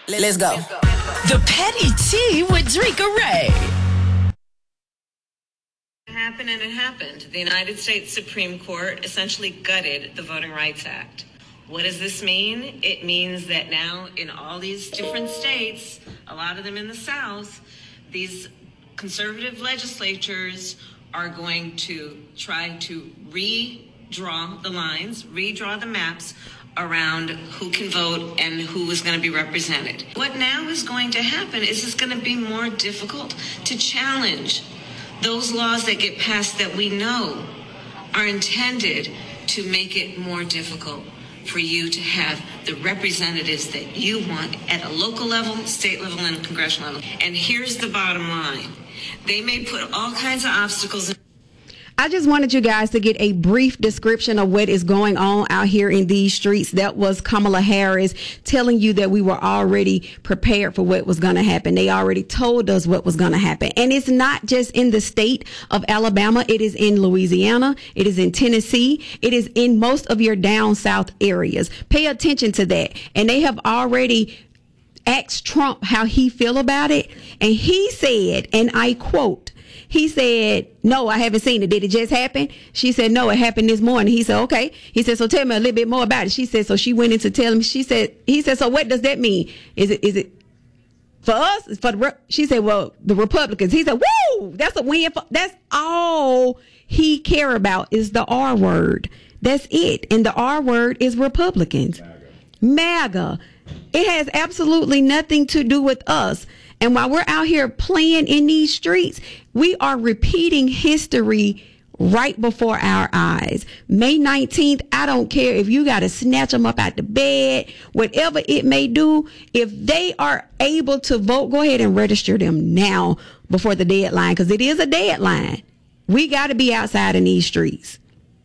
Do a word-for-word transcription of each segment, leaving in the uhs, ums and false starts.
Let's go. The Petty Tea with Drika Ray. It happened and it happened. The United States Supreme Court essentially gutted the Voting Rights Act. What does this mean? It means that now in all these different states, a lot of them in the South, these conservative legislatures are going to try to redraw the lines, redraw the maps around who can vote and who is going to be represented. What now is going to happen is it's going to be more difficult to challenge those laws that get passed that we know are intended to make it more difficult for you to have the representatives that you want at a local level, state level, and congressional level. And here's the bottom line. They may put all kinds of obstacles in. I just wanted you guys to get a brief description of what is going on out here in these streets. That was Kamala Harris telling you that we were already prepared for what was going to happen. They already told us what was going to happen. And it's not just in the state of Alabama. It is in Louisiana. It is in Tennessee. It is in most of your down south areas. Pay attention to that. And they have already asked Trump how he feel about it. And he said, and I quote, he said, no, I haven't seen it. Did it just happen? She said, no, it happened this morning. He said, okay. He said, so tell me a little bit more about it. She said, so she went in to tell him. She said, he said, so what does that mean? Is it, is it for us? For the, she said, well, the Republicans. He said, woo, that's a win. For, that's all he care about is the R word. That's it. And the R word is Republicans. MAGA. MAGA. It has absolutely nothing to do with us. And while we're out here playing in these streets, we are repeating history right before our eyes. May nineteenth, I don't care if you got to snatch them up out the bed, whatever it may do. If they are able to vote, go ahead and register them now before the deadline, because it is a deadline. We got to be outside in these streets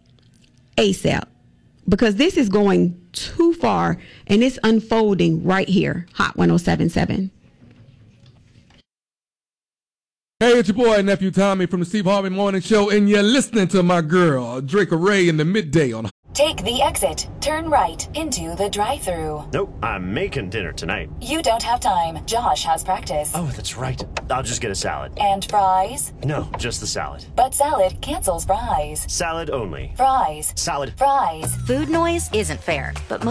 ASAP, because this is going too far and it's unfolding right here. Hot one oh seven point seven. Hey, it's your boy, Nephew Tommy from the Steve Harvey Morning Show, and you're listening to my girl, Drika Ray, in the midday on. Take the exit, turn right into the drive-thru. Nope, I'm making dinner tonight. You don't have time. Josh has practice. Oh, that's right. I'll just get a salad. And fries? No, just the salad. But salad cancels fries. Salad only. Fries. Salad. Fries. Food noise isn't fair, but most